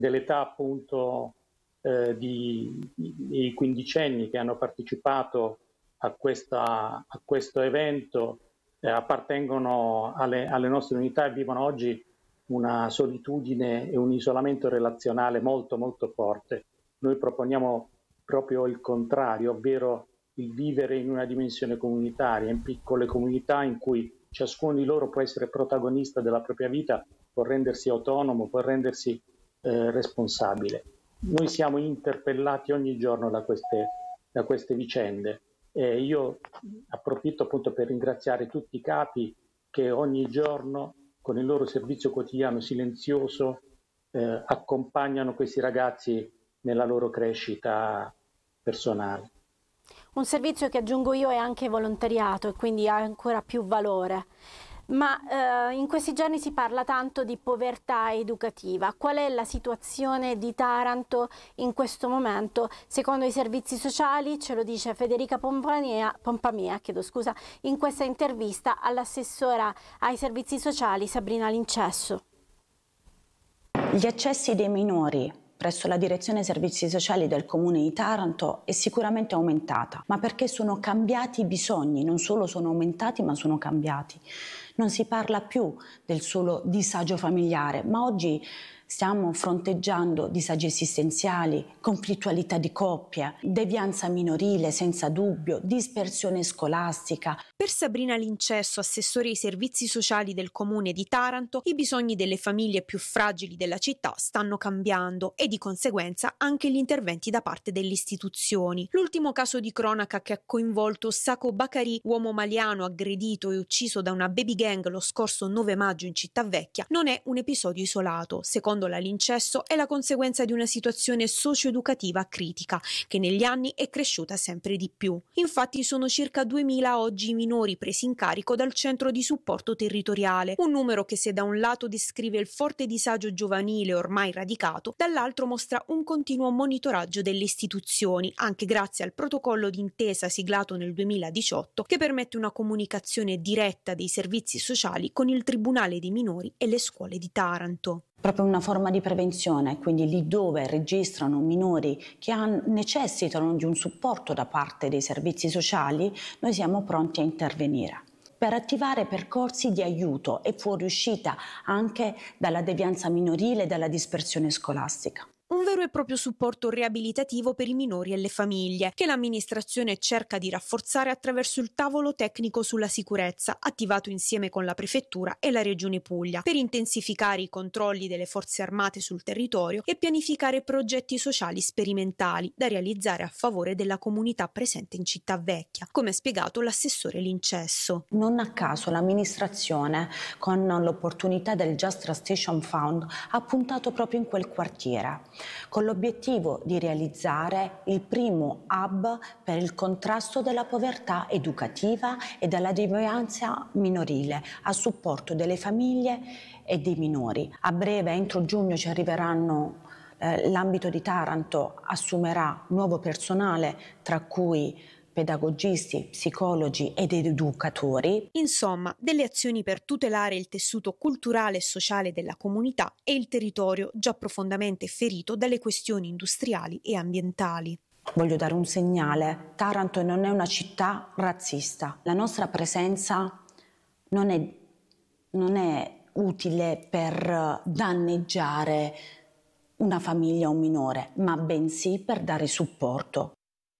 dell'età appunto dei quindicenni che hanno partecipato a questo evento, appartengono alle nostre unità e vivono oggi una solitudine e un isolamento relazionale molto molto forte. Noi proponiamo proprio il contrario, ovvero il vivere in una dimensione comunitaria, in piccole comunità in cui ciascuno di loro può essere protagonista della propria vita, può rendersi autonomo, può rendersi responsabile. Noi siamo interpellati ogni giorno da queste vicende e io approfitto appunto per ringraziare tutti i capi che ogni giorno con il loro servizio quotidiano silenzioso accompagnano questi ragazzi nella loro crescita personale. Un servizio che, aggiungo io, è anche volontariato e quindi ha ancora più valore. Ma in questi giorni si parla tanto di povertà educativa. Qual è la situazione di Taranto in questo momento? Secondo i servizi sociali, ce lo dice Federica Pompamia, in questa intervista all'assessora ai servizi sociali Sabrina Lincesso. Gli accessi dei minori presso la direzione servizi sociali del comune di Taranto è sicuramente aumentata, ma perché sono cambiati i bisogni, non solo sono aumentati ma sono cambiati. Non si parla più del solo disagio familiare, ma oggi stiamo fronteggiando disagi esistenziali, conflittualità di coppia, devianza minorile senza dubbio, dispersione scolastica. Per Sabrina Lincesso, assessore ai servizi sociali del comune di Taranto, i bisogni delle famiglie più fragili della città stanno cambiando e di conseguenza anche gli interventi da parte delle istituzioni. L'ultimo caso di cronaca che ha coinvolto Sako Bakari, uomo maliano aggredito e ucciso da una baby gang lo scorso 9 maggio in Città Vecchia, non è un episodio isolato. Secondo la Lincesso è la conseguenza di una situazione socio-educativa critica che negli anni è cresciuta sempre di più. Infatti sono circa 2000 oggi i minori presi in carico dal centro di supporto territoriale, un numero che se da un lato descrive il forte disagio giovanile ormai radicato, dall'altro mostra un continuo monitoraggio delle istituzioni, anche grazie al protocollo d'intesa siglato nel 2018 che permette una comunicazione diretta dei servizi sociali con il Tribunale dei minori e le scuole di Taranto. Proprio una forma di prevenzione, quindi lì dove registrano minori che necessitano di un supporto da parte dei servizi sociali, noi siamo pronti a intervenire per attivare percorsi di aiuto e fuoriuscita anche dalla devianza minorile e dalla dispersione scolastica. Un vero e proprio supporto riabilitativo per i minori e le famiglie, che l'amministrazione cerca di rafforzare attraverso il tavolo tecnico sulla sicurezza, attivato insieme con la Prefettura e la Regione Puglia, per intensificare i controlli delle forze armate sul territorio e pianificare progetti sociali sperimentali da realizzare a favore della comunità presente in Città Vecchia, come ha spiegato l'assessore Lincesso. Non a caso l'amministrazione, con l'opportunità del Just Transition Fund, ha puntato proprio in quel quartiere, con l'obiettivo di realizzare il primo hub per il contrasto della povertà educativa e della devianza minorile a supporto delle famiglie e dei minori. A breve, entro giugno, ci arriveranno, l'ambito di Taranto assumerà nuovo personale, tra cui pedagogisti, psicologi ed educatori. Insomma, delle azioni per tutelare il tessuto culturale e sociale della comunità e il territorio già profondamente ferito dalle questioni industriali e ambientali. Voglio dare un segnale: Taranto non è una città razzista. La nostra presenza non è utile per danneggiare una famiglia o un minore, ma bensì per dare supporto.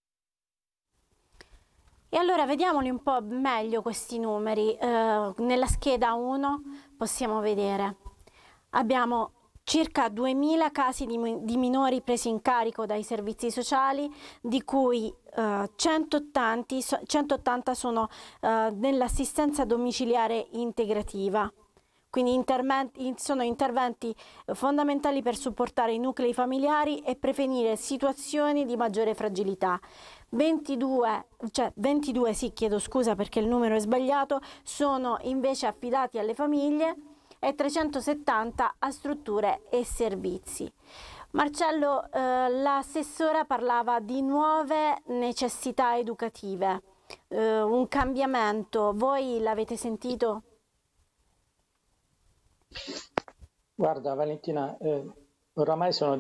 E allora vediamoli un po' meglio questi numeri. Nella scheda 1 possiamo vedere, abbiamo circa 2000 casi di minori presi in carico dai servizi sociali, di cui 180 sono nell'assistenza domiciliare integrativa. Quindi sono interventi fondamentali per supportare i nuclei familiari e prevenire situazioni di maggiore fragilità. 22, sì, chiedo scusa perché il numero è sbagliato, sono invece affidati alle famiglie e 370 a strutture e servizi. Marcello, l'assessora parlava di nuove necessità educative, un cambiamento. Voi l'avete sentito? Guarda Valentina, Oramai sono